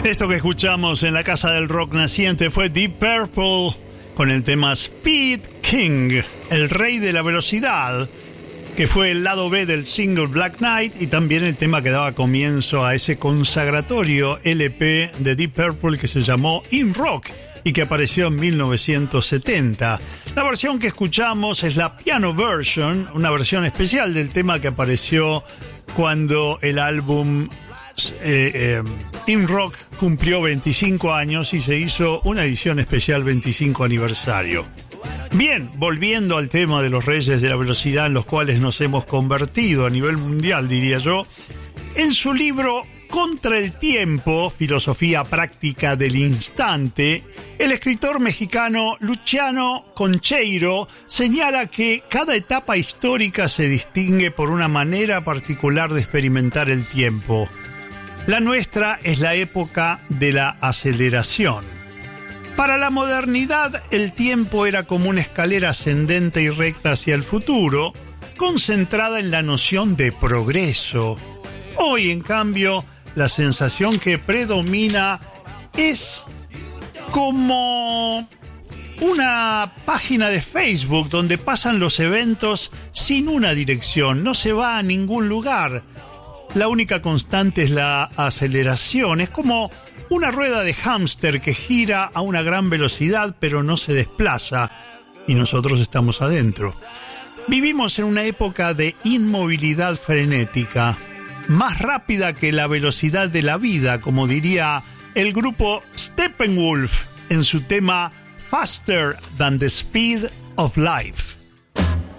Esto que escuchamos en la Casa del Rock Naciente fue Deep Purple con el tema Speed King, el rey de la velocidad, que fue el lado B del single Black Knight y también el tema que daba comienzo a ese consagratorio LP de Deep Purple que se llamó In Rock y que apareció en 1970. La versión que escuchamos es la piano version, una versión especial del tema que apareció cuando el álbum In Rock cumplió 25 años y se hizo una edición especial 25 aniversario. Bien, volviendo al tema de los reyes de la velocidad en los cuales nos hemos convertido a nivel mundial, diría yo, en su libro Contra el Tiempo, Filosofía Práctica del Instante, el escritor mexicano Luciano Concheiro señala que cada etapa histórica se distingue por una manera particular de experimentar el tiempo. La nuestra es la época de la aceleración. Para la modernidad, el tiempo era como una escalera ascendente y recta hacia el futuro, concentrada en la noción de progreso. Hoy, en cambio, la sensación que predomina es como una página de Facebook donde pasan los eventos sin una dirección, no se va a ningún lugar. La única constante es la aceleración. Es como una rueda de hámster que gira a una gran velocidad pero no se desplaza y nosotros estamos adentro. Vivimos en una época de inmovilidad frenética, más rápida que la velocidad de la vida, como diría el grupo Steppenwolf en su tema Faster Than the Speed of Life.